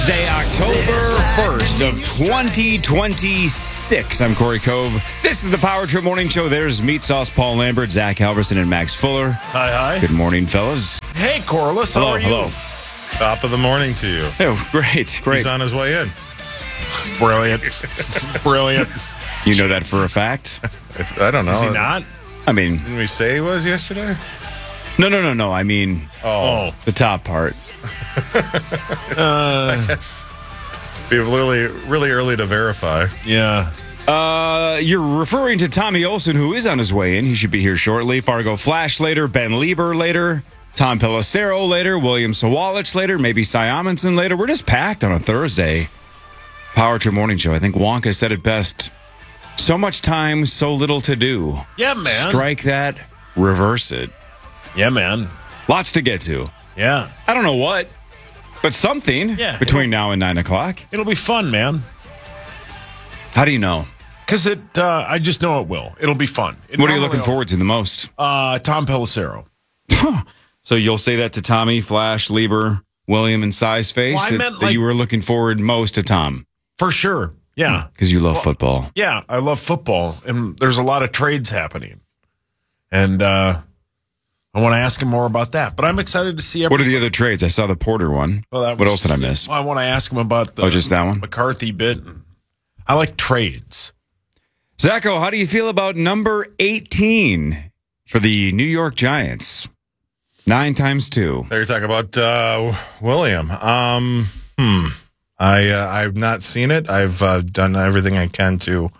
Day, October 1st of 2026. I'm Corey Cove. This is the Power Trip Morning Show. There's Meat Sauce Paul Lambert, Zach Halverson, and Max Fuller. Hi. Good morning, fellas. Hey, Corliss. How are you? Hello. Top of the morning to you. Oh, great. He's on his way in. Brilliant. You know that for a fact? I don't know. Is he not? I mean, Didn't we say he was yesterday? no. I mean, Oh. the top part. Yes. Be really early to verify. Yeah. You're referring to Tommy Olson, who is on his way in. He should be here shortly. Fargo Flash later. Ben Lieber later. Tom Pelissero later. William Sawalich later. Maybe Cy Amundsen later. We're just packed on a Thursday. Power Trip Morning Show. I think Wonka said it best. So much time, so little to do. Yeah, man. Strike that, reverse it. Yeah, man. Lots to get to. Yeah. I don't know what, but something between now and 9 o'clock. It'll be fun, man. How do you know? Because I just know it will. It'll be fun. What are you looking forward to the most? Tom Pelissero. So you'll say that to Tommy, Flash, Lieber, William, and Cy's face? Well, I meant, that like- you were looking forward most to Tom? For sure. Yeah. Because you love football. Yeah, I love football, and there's a lot of trades happening. And I want to ask him more about that. But I'm excited to see What are the other trades? I saw the Porter one. Well, What else did I miss? Well, I want to ask him about the just that one? McCarthy bit. I like trades. Zacho, how do you feel about number 18 for the New York Giants? 9 times 2. There you're talking about William. I've not seen it. I've done everything I can to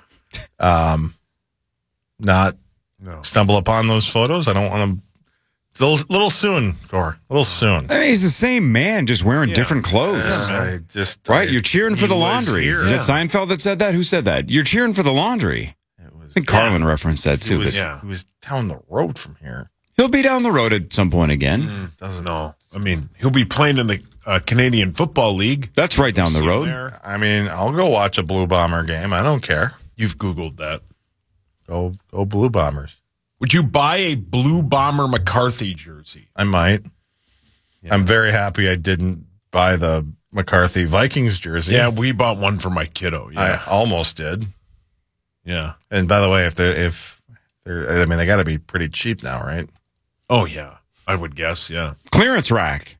not stumble upon those photos. I don't want to. It's a little soon, Cor. A little soon. I mean, he's the same man, just wearing different clothes. Right? You're cheering for the laundry. Here. Is it Seinfeld that said that? Who said that? You're cheering for the laundry. I think Carlin referenced that, too. He was down the road from here. He'll be down the road at some point again. Doesn't know. I mean, he'll be playing in the Canadian Football League. That's right down the road. There. I mean, I'll go watch a Blue Bomber game. I don't care. You've Googled that. Go Blue Bombers. Would you buy a Blue Bomber McCarthy jersey? I might. Yeah. I'm very happy I didn't buy the McCarthy Vikings jersey. Yeah, we bought one for my kiddo. Yeah. I almost did. Yeah. And by the way, if they're, I mean, they got to be pretty cheap now, right? Oh, yeah. I would guess, yeah. Clearance rack.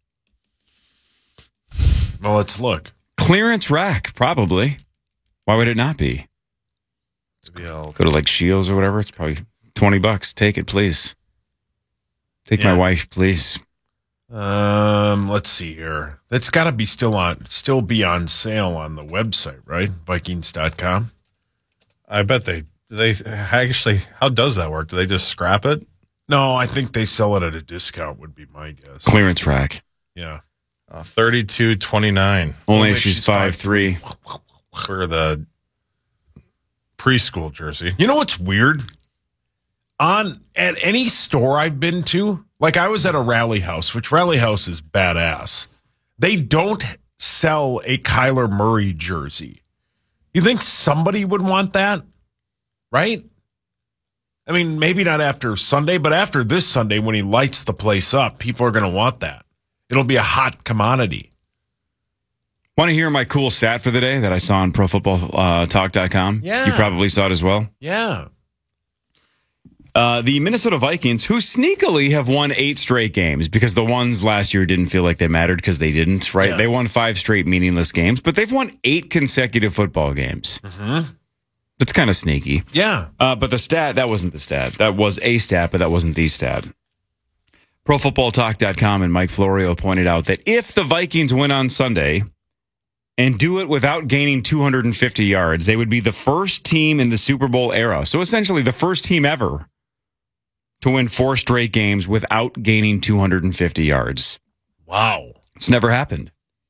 Well, let's look. Clearance rack, probably. Why would it not be? Go to like Shields or whatever. It's probably $20. Take it, please. Take my wife, please. Let's see here. That's got to be still be on sale on the website, right? Vikings.com. I bet they actually. How does that work? Do they just scrap it? No, I think they sell it at a discount. Would be my guess. Clearance rack. Yeah. $32.29 Only if she's 5'3". for the preschool jersey. You know what's weird? At any store I've been to, like I was at a Rally House, which Rally House is badass. They don't sell a Kyler Murray jersey. You think somebody would want that? Right? I mean, maybe not after Sunday, but after this Sunday when he lights the place up, people are going to want that. It'll be a hot commodity. Want to hear my cool stat for the day that I saw on ProFootballTalk.com? Yeah. You probably saw it as well. Yeah. The Minnesota Vikings, who sneakily have won 8 straight games because the ones last year didn't feel like they mattered because they didn't, right? Yeah. They won 5 straight meaningless games, but they've won 8 consecutive football games. Mm-hmm. That's kind of sneaky. Yeah. But the stat, that wasn't the stat. That was a stat, but that wasn't the stat. ProFootballTalk.com and Mike Florio pointed out that if the Vikings win on Sunday and do it without gaining 250 yards, they would be the first team in the Super Bowl era. So essentially the first team ever to win 4 straight games without gaining 250 yards. Wow. It's never happened.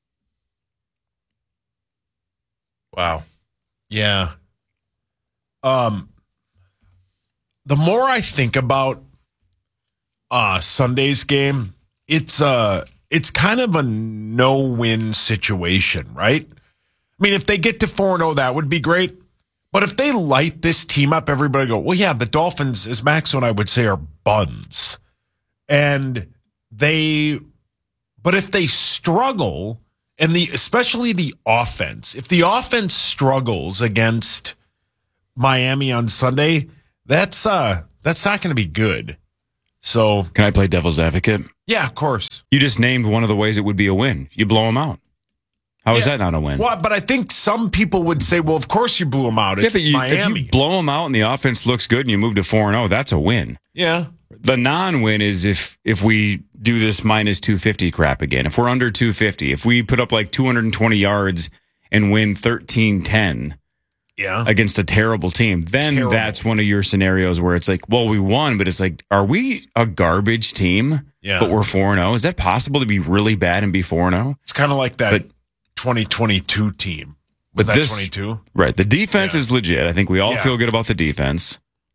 Wow. Yeah. The more I think about Sunday's game, it's kind of a no-win situation, right? I mean, if they get to 4-0, that would be great. But if they light this team up, everybody go, well, yeah, the Dolphins, as Max and I would say, are buns. But if they struggle And especially the offense. If the offense struggles against Miami on Sunday, that's not going to be good. So, Can I play devil's advocate? yeah, of course. You just named one of the ways it would be a win. You blow them out. How is Yeah. that not a win? Well, but I think some people would say, well, of course you blew them out. Yeah, It's but if Miami. you blow them out and the offense looks good and you move to 4-0, that's a win. Yeah. The non-win is if we do this minus 250 crap again. If we're under 250, if we put up like 220 yards and win 13-10 Yeah. against a terrible team, then Terrible. that's one of your scenarios where it's like, well, we won, but it's like, are we a garbage team? Yeah. But we're 4-0. Is that possible to be really bad and be 4-0? It's kind of like that But- 2022 team. But Was that this- 22? Right. The defense Yeah. is legit. I think we all Yeah. feel good about the defense.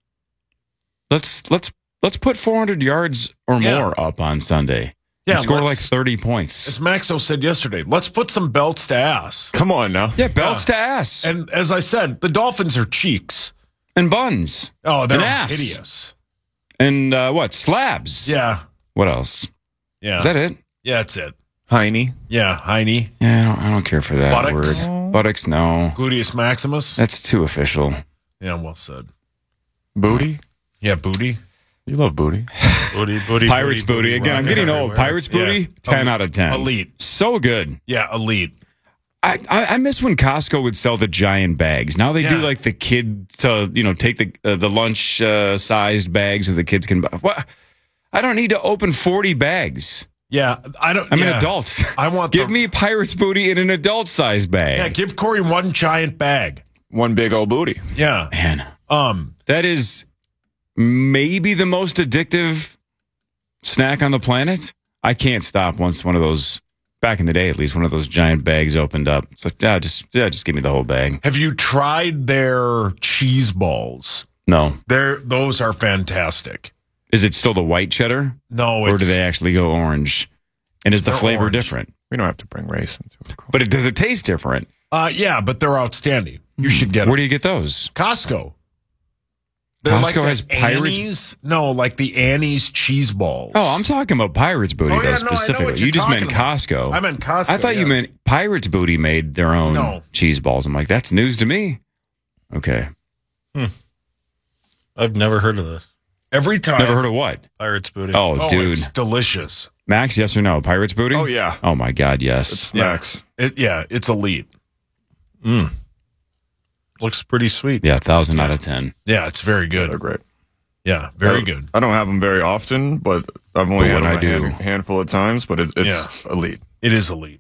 Let's put 400 yards or Yeah. more up on Sunday. Yeah, And score like let's- 30 points. As Maxo said yesterday, let's put some belts to ass. Come on now. Yeah, belts to ass And as I said, the Dolphins are cheeks. and buns Oh, they're An ass. hideous. and what slabs? Yeah. What else? Yeah. Is that it? Yeah, that's it. Heine. Yeah. Heine. Yeah, I don't care for that Buttocks? word. Buttocks, no, Gluteus maximus. that's too official. Yeah, well said. Booty. Yeah, booty. You love booty. Booty. Pirates booty. Again, I'm getting old. everywhere. Pirates booty, Yeah. 10 out of 10. Elite. So good. Yeah, elite. I miss when Costco would sell the giant bags. Now they do Yeah. like the kid to take the lunch sized bags so the kids can buy. What? I don't need to open 40 bags. Yeah, I'm an adult. I want Give me Pirates booty in an adult sized bag. Yeah, give Corey one giant bag. One big old booty. Yeah. Man, that is maybe the most addictive snack on the planet. I can't stop once one of those, back in the day at least, one of those giant bags opened up. It's like, just give me the whole bag. Have you tried their cheese balls? No. Those are fantastic. Is it still the white cheddar? No, Or do they actually go orange? And is the They're flavor orange. different? We don't have to bring race into it. But does it taste different? Yeah, but they're outstanding. You should get Where them. do you get those? Costco. They're Costco like the has Pirates- Annie's. No, like the Annie's cheese balls. Oh, I'm talking about Pirates Booty, Oh, though, yeah, no, I know what specifically. you're You just meant talking about. Costco. I meant Costco. I thought you yeah. meant Pirates Booty made their own No. cheese balls. I'm like, that's news to me. Okay. I've never heard of this. Every time. Never heard of what? Pirates booty. Oh, Oh, dude. it's delicious. Max, yes or no? Pirates Booty? Oh, yeah. Oh, my God, yes. Snacks. It's elite. Looks pretty sweet. Yeah, 1,000 out of 10. Yeah, it's very They're good. great. Yeah, very good. I don't have them very often, but I've only But had when them I do- a handful of times, but it's elite. It is elite.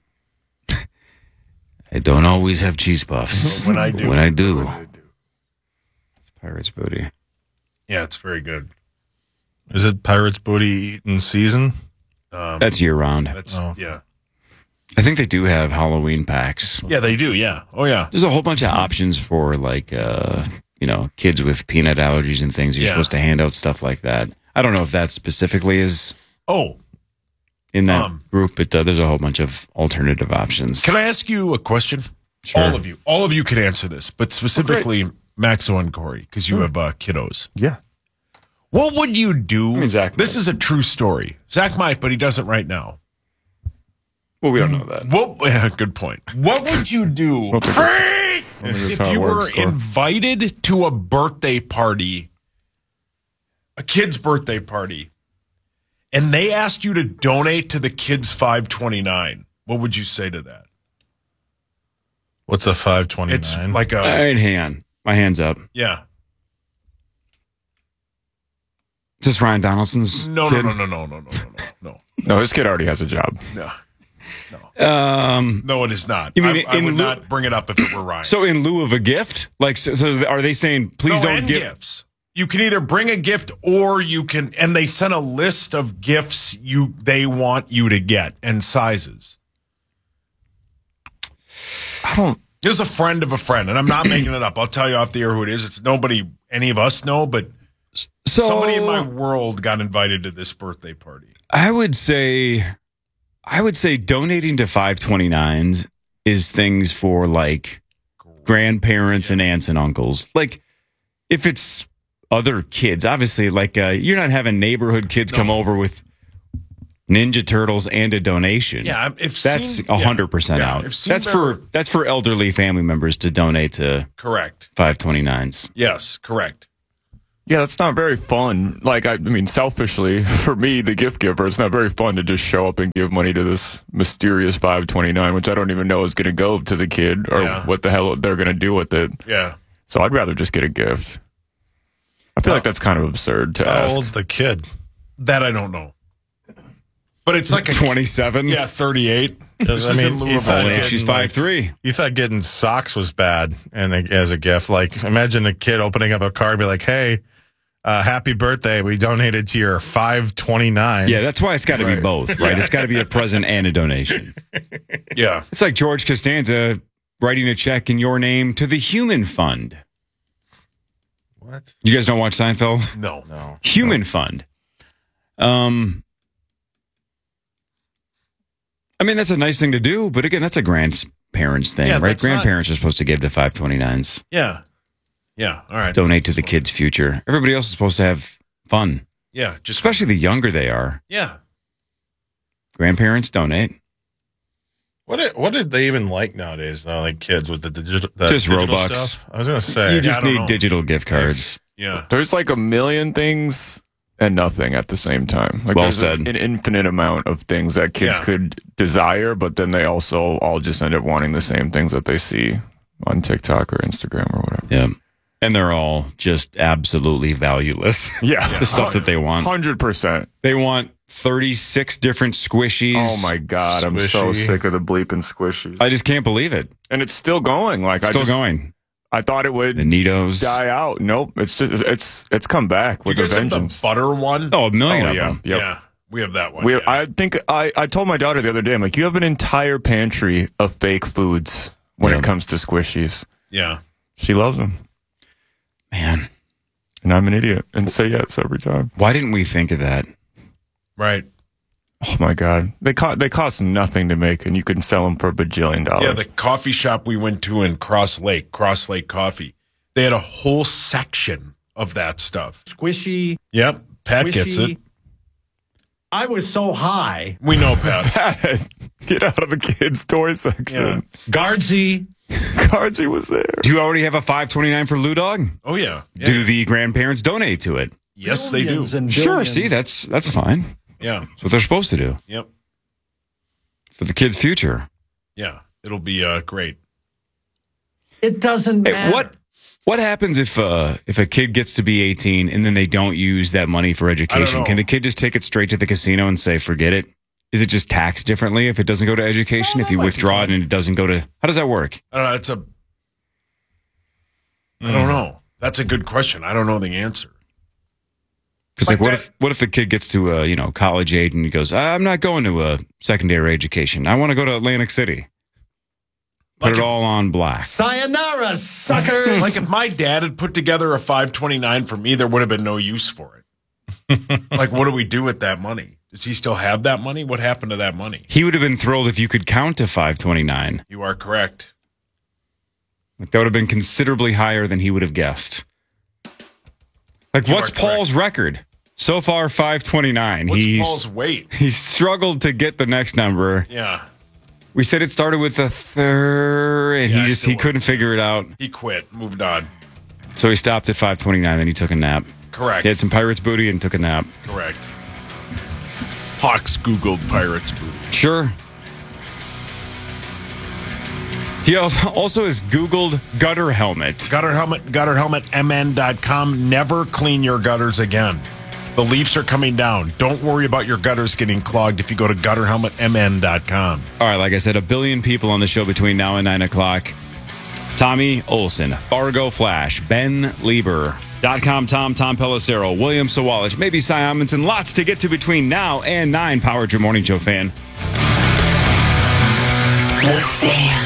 I don't always have cheese puffs. When I do. When I do. It's Pirates Booty. Yeah, it's very good. Is it Pirates booty in season? That's year round. That's yeah. I think they do have Halloween packs. Yeah, they do. Yeah. Oh yeah. There's a whole bunch of options for like kids with peanut allergies and things. You're Yeah. supposed to hand out stuff like that. I don't know if that specifically is Oh, in that Um, group, but there's a whole bunch of alternative options. can I ask you a question? Sure. All of you can answer this, but specifically Maxo and Corey, because you have kiddos. Yeah. What would you do? mean, Zach this might. is a true story. Zach might, but he doesn't right now. Well, we don't know that. What? Good point. What would you do I don't think if that's how it you were works, Thor. invited to a birthday party, a kid's birthday party, and they asked you to donate to the kids 529? What would you say to that? What's a 529? It's like All a right, hang on. My hand's up. yeah. Is this Ryan Donaldson's No, kid? no. No, his kid already has a job. No, it is not. You mean I in would lieu- not bring it up if it were Ryan. So in lieu of a gift? Like, so are they saying, please no, don't and give? gifts. You can either bring a gift or you can, and they sent a list of gifts they want you to get and sizes. I don't. This is a friend of a friend, and I'm not making it up. I'll tell you off the air who it is. It's nobody any of us know, but So somebody in my world got invited to this birthday party. I would say donating to 529s is things for like grandparents and aunts and uncles. Like if it's other kids, obviously, like you're not having neighborhood kids come over with Ninja Turtles and a donation. Yeah, that's 100% out. That's for elderly family members to donate to. Correct. 529s. Yes, correct. Yeah, that's not very fun. Like, I mean, selfishly, for me, the gift giver, it's not very fun to just show up and give money to this mysterious 529, which I don't even know is going to go to the kid or what the hell they're going to do with it. Yeah. So I'd rather just get a gift. I feel like that's kind of absurd to ask. How old's the kid? That I don't know. But it's like 27. Yeah, 38. I mean, she's 5'3". You thought getting socks was bad, and as a gift, like imagine a kid opening up a card, and be like, "Hey, happy birthday! We donated to your 529." Yeah, that's why it's got to be both, right? It's got to be a present and a donation. Yeah, it's like George Costanza writing a check in your name to the Human Fund. What? You guys don't watch Seinfeld? No. Human Fund. I mean, that's a nice thing to do, but again, that's a grandparents thing, right? Grandparents are supposed to give to 529s. Yeah. Yeah. All right. Donate to the kids' future. Everybody else is supposed to have fun. Yeah. Especially the younger they are. Yeah. Grandparents donate. What did they even like nowadays, though? Like kids with the digital Robux stuff? I was going to say. You just need digital gift cards. Yeah. There's like a million things and nothing at the same time. Like well there's said. An infinite amount of things that kids could desire, but then they also all just end up wanting the same things that they see on TikTok or Instagram or whatever. Yeah. And they're all just absolutely valueless. Yeah. The stuff that they want. 100%. They want 36 different squishies. Oh my God. I'm so sick of the bleeping squishies. I just can't believe it. And it's still going. Like going. I thought it would the Neatos die out. Nope. It's come back with a vengeance. Have the butter one? Oh, a million of them. Yep. Yeah. We have that one. I think I told my daughter the other day, I'm like, you have an entire pantry of fake foods when it comes to squishies. Yeah. She loves them. Man. And I'm an idiot and say yes every time. Why didn't we think of that? Right. Oh my God. They cost nothing to make and you can sell them for $1 bajillion. Yeah, the coffee shop we went to in Cross Lake Coffee, they had a whole section of that stuff. Squishy. Yep. Pat gets it. I was so high. We know, Pat. Get out of the kids' toy section. Yeah. Guardsy. Guardsy was there. Do you already have a 529 for Lou Dog? Oh, yeah. Do the grandparents donate to it? Yes, they do. Sure, see, that's fine. Yeah. That's what they're supposed to do. Yep. For the kids' future. Yeah. It'll be great. It doesn't matter. What happens if a kid gets to be 18 and then they don't use that money for education? Can the kid just take it straight to the casino and say, forget it? Is it just taxed differently if it doesn't go to education? If you withdraw it and it doesn't go to... How does that work? I don't know. That's a good question. I don't know the answer. Because what if the kid gets to college age and he goes, I'm not going to a secondary education. I want to go to Atlantic City. Put it all on black. Sayonara, suckers. Like if my dad had put together a 529 for me, there would have been no use for it. Like, what do we do with that money? Does he still have that money? What happened to that money? He would have been thrilled if you could count to 529. You are correct. Like that would have been considerably higher than he would have guessed. Like, what's Paul's record? So far, 529. What's Paul's weight? He's struggled to get the next number. Yeah. We said it started with a third, and he couldn't figure it out. He quit, moved on. So he stopped at 529, then he took a nap. Correct. He had some Pirates booty and took a nap. Correct. Hawks Googled Pirates booty. Sure. He also has Googled gutter helmet. Gutter helmet, gutterhelmetmn.com. Never clean your gutters again. The Leafs are coming down. Don't worry about your gutters getting clogged if you go to gutterhelmetmn.com. All right, like I said, 1 billion people on the show between now and 9 o'clock. Tommy Olson, Fargo Flash, Ben Lieber, .com Tom Pelissero, William Sawalich, maybe Cy Amundsen. Lots to get to between now and 9. Powered your Morning Show fan. The Fan.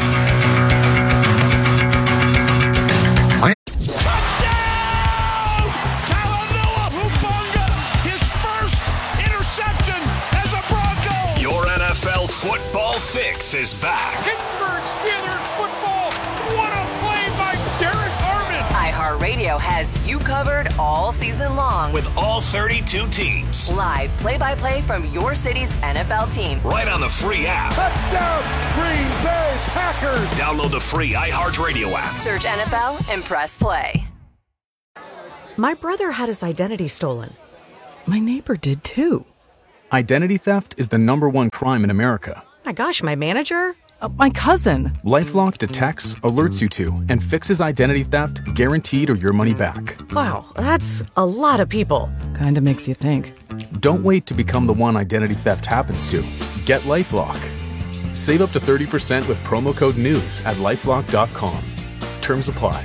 Football Fix is back. Pittsburgh Steelers football. What a play by Derek Armand. iHeartRadio Radio has you covered all season long. With all 32 teams. Live play-by-play from your city's NFL team. Right on the free app. Touchdown, Green Bay Packers. Download the free iHeartRadio app. Search NFL and press play. My brother had his identity stolen. My neighbor did too. Identity theft is the #1 crime in America. My gosh, my manager? My cousin. LifeLock detects, alerts you to, and fixes identity theft guaranteed or your money back. Wow, that's a lot of people. Kinda makes you think. Don't wait to become the one identity theft happens to. Get LifeLock. Save up to 30% with promo code NEWS at LifeLock.com. Terms apply.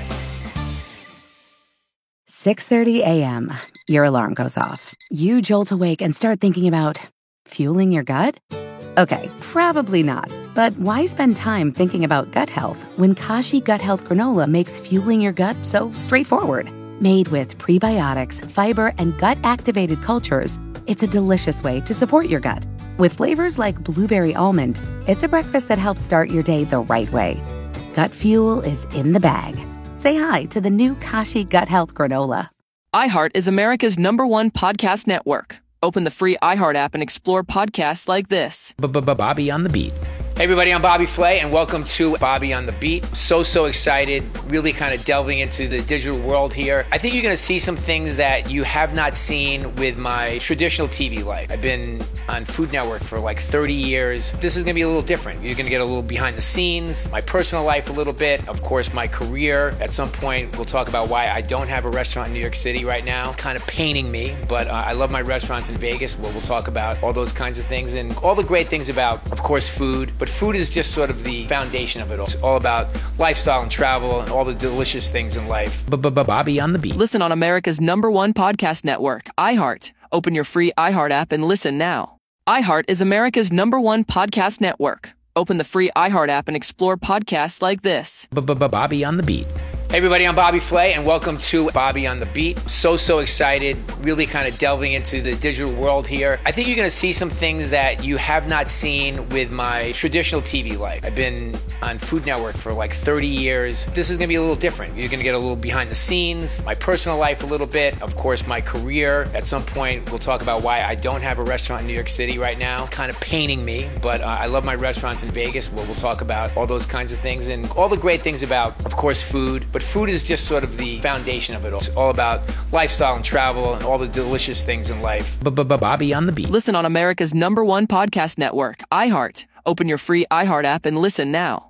6:30 a.m. Your alarm goes off. You jolt awake and start thinking about fueling your gut? Okay, probably not. But why spend time thinking about gut health when Kashi Gut Health Granola makes fueling your gut so straightforward? Made with prebiotics, fiber, and gut-activated cultures, it's a delicious way to support your gut. With flavors like blueberry almond, it's a breakfast that helps start your day the right way. Gut fuel is in the bag. Say hi to the new Kashi Gut Health Granola. iHeart is America's #1 podcast network. Open the free iHeart app and explore podcasts like this. Bobby on the Beat. Hey everybody, I'm Bobby Flay, and welcome to Bobby on the Beat. So excited, really kind of delving into the digital world here. I think you're going to see some things that you have not seen with my traditional TV life. I've been on Food Network for like 30 years. This is going to be a little different. You're going to get a little behind the scenes, my personal life a little bit, of course my career. At some point, we'll talk about why I don't have a restaurant in New York City right now. Kind of paining me, but I love my restaurants in Vegas, where we'll talk about all those kinds of things and all the great things about, of course, food. But food is just sort of the foundation of it all. It's all about lifestyle and travel and all the delicious things in life. Bobby on the Beat. Listen on America's #1 podcast network, iHeart. Open your free iHeart app and listen now. iHeart is America's #1 podcast network. Open the free iHeart app and explore podcasts like this. Bobby on the Beat. Hey everybody, I'm Bobby Flay, and welcome to Bobby on the Beat. So excited, really kind of delving into the digital world here. I think you're going to see some things that you have not seen with my traditional TV life. I've been on Food Network for like 30 years. This is going to be a little different. You're going to get a little behind the scenes, my personal life a little bit, of course my career. At some point, we'll talk about why I don't have a restaurant in New York City right now. Kind of paining me, but I love my restaurants in Vegas, where we'll talk about all those kinds of things and all the great things about, of course, food. But food is just sort of the foundation of it all. It's all about lifestyle and travel and all the delicious things in life. Bobby on the Beat. Listen on America's #1 podcast network, iHeart. Open your free iHeart app and listen now.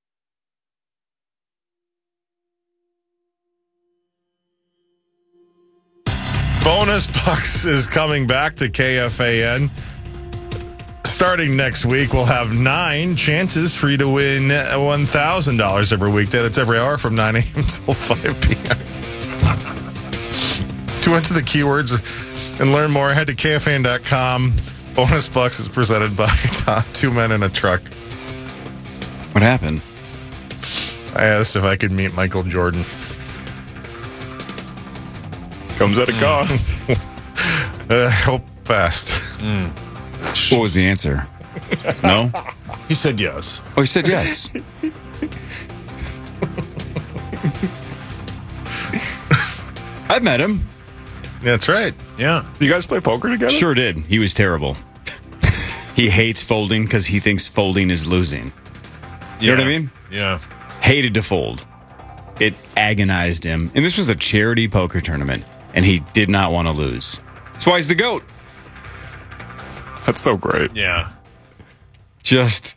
Bonus Bucks is coming back to KFAN. Starting next week, we'll have 9 chances for you to win $1,000 every weekday. That's every hour from 9 a.m. until 5 p.m. To enter the keywords and learn more, head to KFAN.com. Bonus Bucks is presented by 2 Men in a Truck. What happened? I asked if I could meet Michael Jordan. Comes at a cost. Hope fast. What was the answer? No? He said yes. Oh, he said yes. I've met him. That's right. Yeah. You guys play poker together? Sure did. He was terrible. He hates folding because he thinks folding is losing. You know what I mean? Yeah. Hated to fold. It agonized him. And this was a charity poker tournament, and he did not want to lose. That's why he's the GOAT. That's so great. Yeah. Just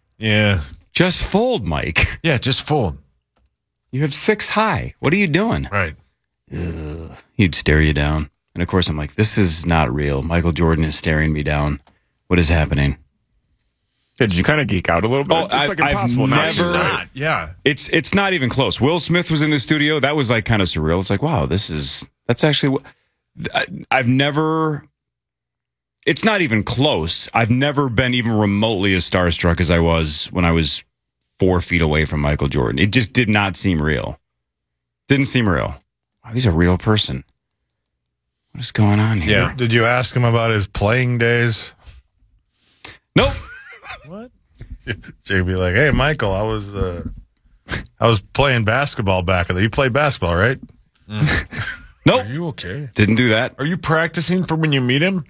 fold, Mike. Yeah, just fold. You have 6 high. What are you doing? Right. Ugh. He'd stare you down. And of course, I'm like, this is not real. Michael Jordan is staring me down. What is happening? Yeah, did you kind of geek out a little bit? Oh, it's like impossible I've never, not. Yeah. It's not even close. Will Smith was in the studio. That was like kind of surreal. It's like, wow, that's actually, I've never, it's not even close. I've never been even remotely as starstruck as I was when I was 4 feet away from Michael Jordan. It just did not seem real. Didn't seem real. Wow, he's a real person. What is going on here? Yeah. Did you ask him about his playing days? Nope. What? Jay'd be like, "Hey, Michael, I was playing basketball back in the. You played basketball, right?" Nope. Are you okay? Didn't do that. Are you practicing for when you meet him?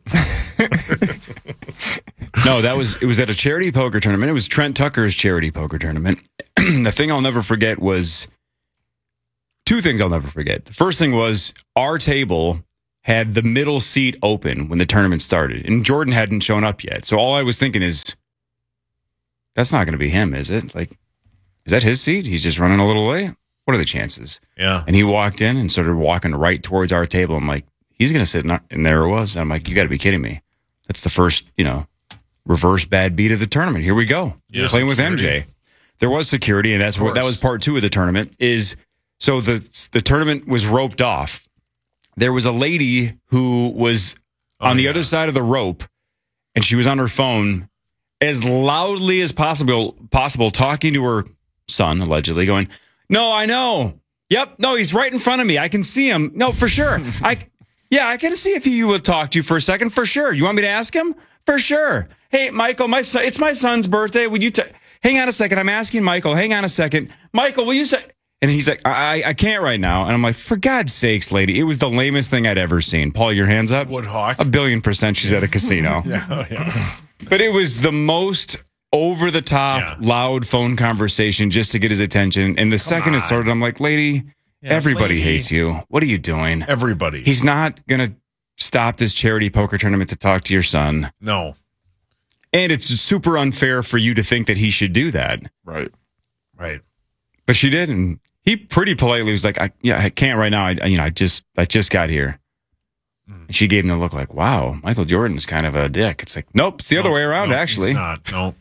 No, it was at a charity poker tournament. It was Trent Tucker's charity poker tournament. The thing I'll never forget was two things I'll never forget. The first thing was our table had the middle seat open when the tournament started, and Jordan hadn't shown up yet. So all I was thinking is, that's not going to be him, is it? Like, is that his seat? He's just running a little late. What are the chances? Yeah. And he walked in and started walking right towards our table. I'm like, he's going to sit and there it was. And I'm like, you got to be kidding me. That's the first, reverse bad beat of the tournament. Here we go. Yeah, playing security. with MJ. There was security, and that was part 2 of the tournament. So the tournament was roped off. There was a lady who was on the other side of the rope, and she was on her phone as loudly as possible talking to her son, allegedly, going, "No, I know. Yep, no, he's right in front of me. I can see him. No, for sure. I can see if you will talk to you for a second, for sure. You want me to ask him? For sure. Hey, Michael, it's my son's birthday. Would you hang on a second? I'm asking Michael. Hang on a second. Michael, will you say?" And he's like, I can't right now. And I'm like, for God's sakes, lady, it was the lamest thing I'd ever seen. Paul, your hands up. Woodhawk. 1,000,000,000% she's at a casino. Yeah. But it was the most over-the-top, loud phone conversation just to get his attention. And the second it started, I'm like, lady, everybody hates you. What are you doing? Everybody. He's not going to stop this charity poker tournament to talk to your son. No. And it's super unfair for you to think that he should do that. Right. But she did, and he pretty politely was like, I can't right now. I just got here." And she gave him the look like, wow, Michael Jordan's kind of a dick. It's like, nope, it's the other way around, actually. He's not. No.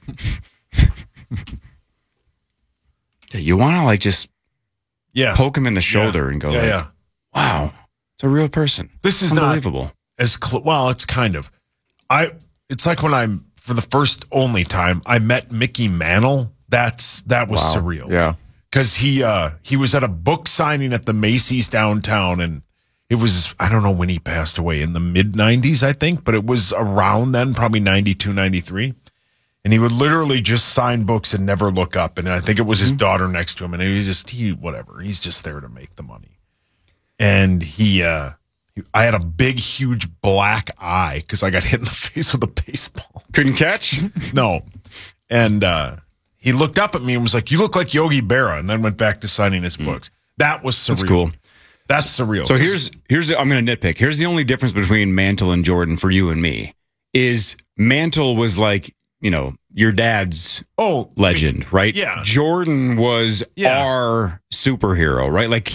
You want to poke him in the shoulder and go wow, it's a real person. This is unbelievable. Not as well, it's kind of. It's like when for the first only time I met Mickey Mantle. That was surreal. Yeah. Because he was at a book signing at the Macy's downtown, and it was, I don't know when he passed away, in the mid-90s, I think, but it was around then, probably 92, 93. And he would literally just sign books and never look up. And I think it was his daughter next to him, and he's just there to make the money. And I had a big, huge black eye because I got hit in the face with a baseball. Couldn't catch? No. And he looked up at me and was like, "You look like Yogi Berra," and then went back to signing his books. That was surreal. That's cool. That's surreal. So here's I'm going to nitpick. Here's the only difference between Mantle and Jordan for you and me is Mantle was like, your dad's legend, right? Yeah. Jordan was our superhero, right? Like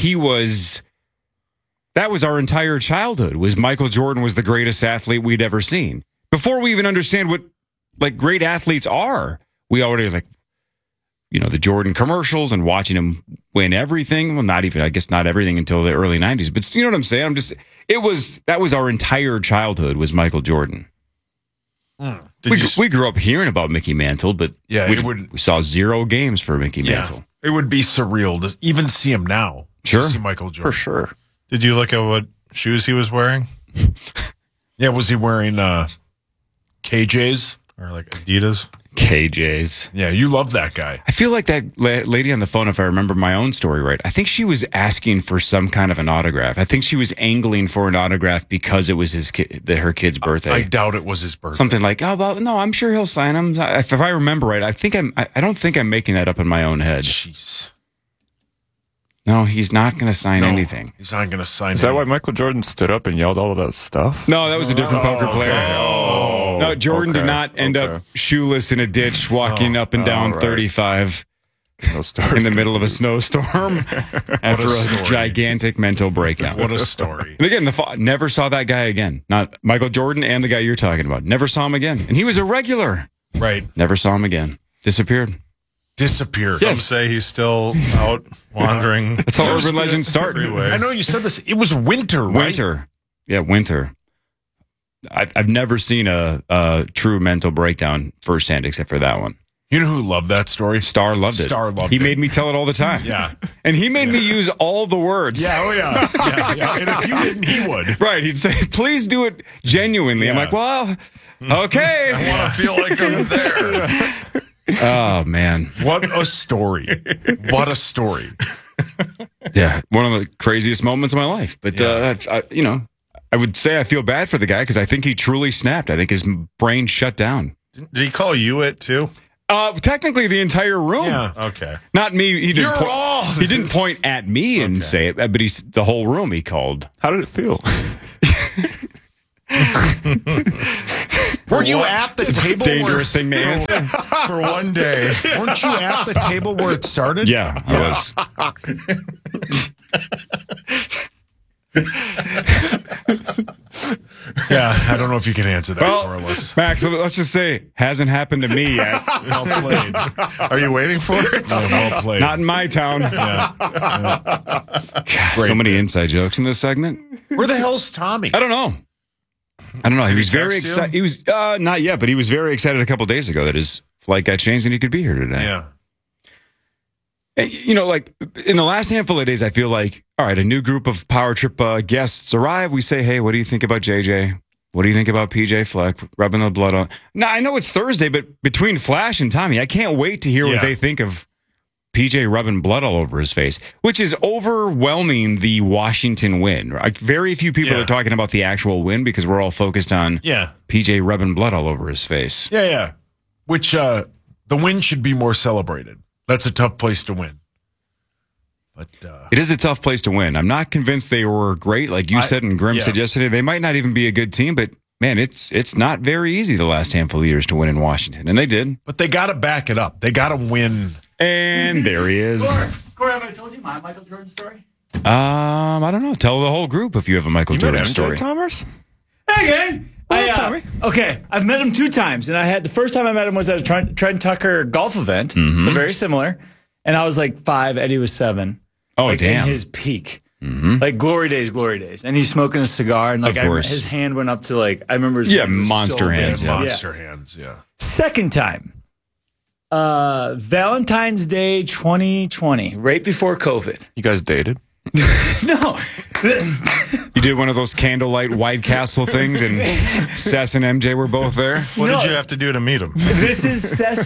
that was our entire childhood. Was Michael Jordan was the greatest athlete we'd ever seen. Before we even understand what great athletes are, we already the Jordan commercials and watching him win everything. Well, not everything until the early 90s, but you know what I'm saying? That was our entire childhood was Michael Jordan. We grew up hearing about Mickey Mantle, but we saw 0 games for Mickey Mantle. It would be surreal to even see him now. Sure. To see Michael Jordan. For sure. Did you look at what shoes he was wearing? Yeah, was he wearing KJs? Or Adidas? KJs. Yeah, you love that guy. I feel like that lady on the phone, if I remember my own story right, I think she was asking for some kind of an autograph. I think she was angling for an autograph because it was her kid's birthday. I doubt it was his birthday. Something like, oh, well, no, I'm sure he'll sign them. If I remember right, I don't think I'm making that up in my own head. Jeez. No, he's not going to sign anything. He's not going to sign Is that why Michael Jordan stood up and yelled all of that stuff? No, that was a different poker player. No, Jordan did not end up shoeless in a ditch walking up and down 35 in the middle of a snowstorm after a gigantic mental breakout. What a story. And again, never saw that guy again. Not Michael Jordan and the guy you're talking about. Never saw him again. And he was a regular. Right. Never saw him again. Disappeared. Some say he's still out wandering. That's how urban legends start. I know you said this. It was winter, right? Winter. Yeah, winter. I've never seen a true mental breakdown firsthand except for that one. You know who loved that story? Star loved it. Star loved it. He made me tell it all the time. Yeah. And he made me use all the words. Yeah, oh yeah. Yeah. And if you didn't, he would. Right. He'd say, please do it genuinely. Yeah. I'm like, well, okay. I want to feel like I'm there. Oh, man. What a story. What a story. Yeah, one of the craziest moments of my life. But, I would say I feel bad for the guy because I think he truly snapped. I think his brain shut down. Did he call you it too? Technically, the entire room. Yeah. Okay. Not me. He didn't. He didn't point at me and say it, but the whole room. He called. How did it feel? Weren't you at the table? Dangerous thing to answer. For one day. Weren't you at the table where it started? Yeah, I was. Yeah, I don't know if you can answer that Well, for us. Max, let's just say hasn't happened to me yet. Well played. Are you waiting for it? Well played. Not in my town. Yeah. God, so many inside jokes in this segment. Where the hell's Tommy? I don't know. He was very text you? excited. He was not yet, but he was very excited a couple days ago that his flight got changed and he could be here today. Yeah. Like in the last handful of days, I feel like, all right, a new group of Power Trip guests arrive. We say, hey, what do you think about JJ? What do you think about PJ Fleck rubbing the blood on? Now, I know it's Thursday, but between Flash and Tommy, I can't wait to hear what they think of PJ rubbing blood all over his face, which is overwhelming the Washington win. Like, very few people are talking about the actual win because we're all focused on PJ rubbing blood all over his face. Yeah. Which the win should be more celebrated. That's a tough place to win. But it is a tough place to win. I'm not convinced they were great. Like you said and Grim said yesterday, they might not even be a good team, but man, it's not very easy the last handful of years to win in Washington. And they did. But they got to back it up. They got to win. And there he is. Corey, have I told you my Michael Jordan story? I don't know. Tell the whole group if you have a Michael Jordan story. Thomas? Hey, gang. I've met him 2 times, and the first time I met him was at a Trent Tucker golf event, so very similar. And I was like 5, Eddie was 7. Oh, damn! In his peak, like glory days, and he's smoking a cigar, and his hand went up to like I remember his hand was monster so hands, big. Monster hands, yeah. Second time, Valentine's Day 2020, right before COVID. You guys dated? No. You did one of those candlelight White Castle things, and Sess and MJ were both there. What did you have to do to meet him? This is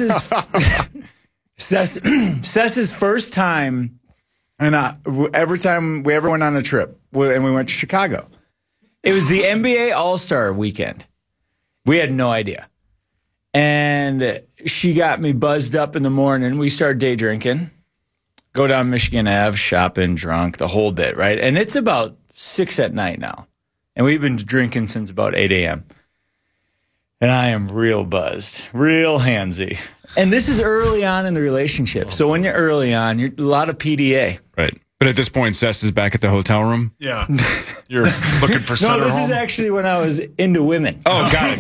Sess's first time, and every time we ever went on a trip, and we went to Chicago. It was the NBA All-Star weekend. We had no idea. And she got me buzzed up in the morning. We started day drinking. Go down Michigan Ave, shopping, drunk, the whole bit, right? And it's about 6 at night now. And we've been drinking since about 8 a.m. And I am real buzzed, real handsy. And this is early on in the relationship. So when you're early on, you're a lot of PDA. Right. But at this point, Sess is back at the hotel room. Yeah. You're looking for No, this is actually when I was into women. Oh, got it.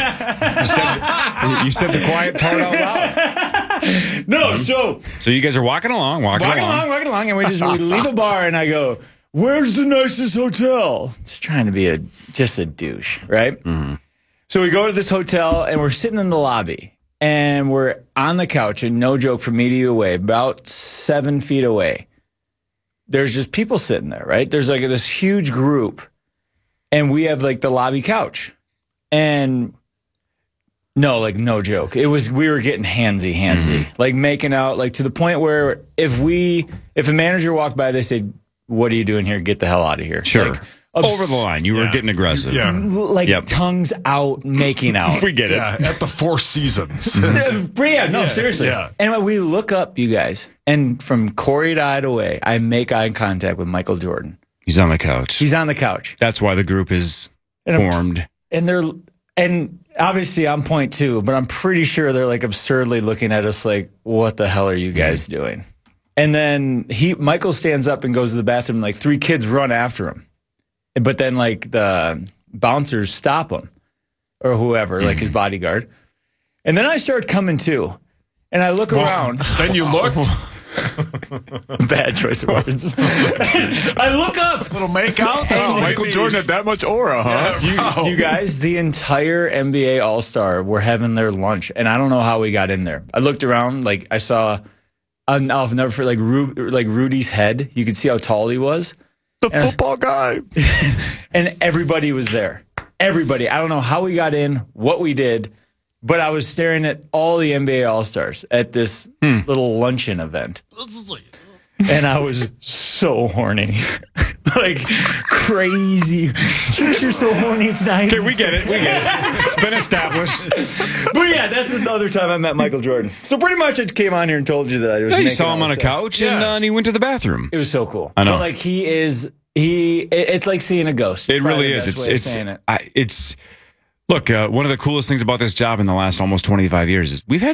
You said the quiet part out loud. No, so you guys are walking along, and we leave a bar, and I go, "Where's the nicest hotel?" Just trying to be just a douche, right? Mm-hmm. So we go to this hotel, and we're sitting in the lobby, and we're on the couch, and no joke, from me to you away, about 7 feet away. There's just people sitting there, right? There's like this huge group, and we have like the lobby couch, and no joke. We were getting handsy, like making out, like to the point where if a manager walked by, they said, "What are you doing here? Get the hell out of here!" Sure. Like, over the line. You were getting aggressive. Yeah. Like tongues out, making out. We get it. Yeah, at the Four Seasons. Seriously. Yeah. Anyway, we look up, you guys, and from corey-eyed away, I make eye contact with Michael Jordan. He's on the couch. That's why the group is formed. And obviously I'm point 2, but I'm pretty sure they're like absurdly looking at us like, what the hell are you guys doing? And then Michael stands up and goes to the bathroom, like 3 kids run after him. But then, like, the bouncers stop him or whoever, like his bodyguard. And then I start coming to, and I look around. Then you looked. Bad choice of words. I look up. Little make out. Michael Jordan had that much aura, huh? Yeah, you guys, the entire NBA All-Star were having their lunch, and I don't know how we got in there. I looked around, like, I saw, I'll never forget, like Rudy's head. You could see how tall he was. The football guy. And everybody was there. Everybody. I don't know how we got in, what we did, but I was staring at all the NBA All-Stars at this little luncheon event. And I was so horny. Like crazy. You're so horny, it's not Okay, we get it. It's been established. But yeah, that's another time I met Michael Jordan. So pretty much I came on here and told you that I was You making saw him all on a this couch stuff. and he went to the bathroom. It was so cool. I know. But like it's like seeing a ghost. It really is. It's saying it. Look, one of the coolest things about this job in the last almost 25 years is we've had